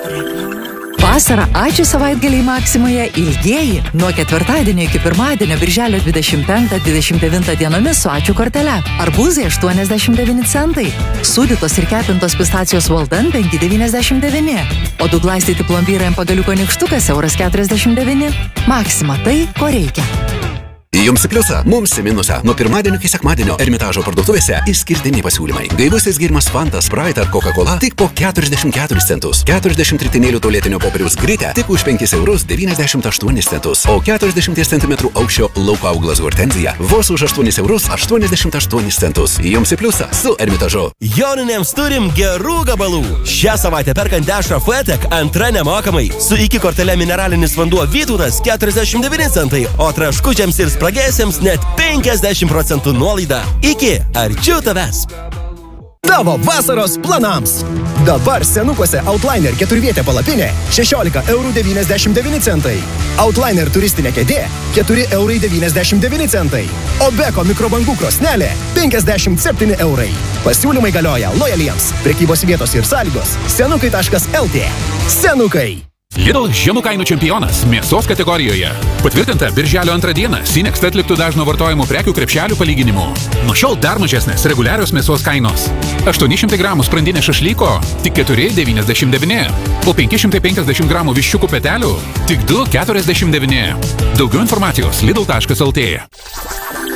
Vasarą ačiū savaitgaliai Maksimoje ilgieji nuo ketvirtadienio iki pirmadienio birželio 25-29 dienomis su ačiū kortele. Arbūzai 89 centai. Sūdytos ir kepintos pistacijos Walden 5,99. O du glaistyti plombyrai ant pagaliuko nykštukas €49. Maksima tai, ko reikia. Jums į pliusą, mums į minusą. Nuo pirmadienio iki sekmadienio Ermitažo parduotuvėse išskirtiniai pasiūlymai. Gaivusis gėrimas Fanta, Sprite ar Coca-Cola tik po 44 centus. 40 ritinėlių tualetinio popieriaus gritė tik už €5,98 centus. O 40 cm aukščio lauko auglas hortenzija vos už €8,88 centus. Jums į pliusą su Ermitažu. Joninėms turim gerų gabalų. Šią savaitę perkant dešrą Fuetek antra nemokamai. Su iki kortele mineralinis vanduo Vytautas 49 centai, o traškučiams ir spragėsiams net 50% nuolaida. Iki arčiau tavęs. Tavo vasaros planams. Dabar senukuose Outliner 4-vietė palapinė €16,99 centai. Outliner turistinė kėdė €4,99 centai. O Beko mikrobangų krosnelė €57. Pasiūlymai galioja lojaliems. Prekybos vietos ir sąlygos senukai.lt. Senukai. Lidl žemų kainų čempionas mėsos kategorijoje. Patvirtinta birželio 2 dieną Sinexta atliktų dažno vartojimo prekių krepšelių palyginimu. Nuo šiol dar mažesnės reguliarios mėsos kainos. 800 gramų sprandinė šašlyko tik €4,99. O 550 gramų viščiukų petelių tik €2,49. Daugiau informacijos lidl.lt.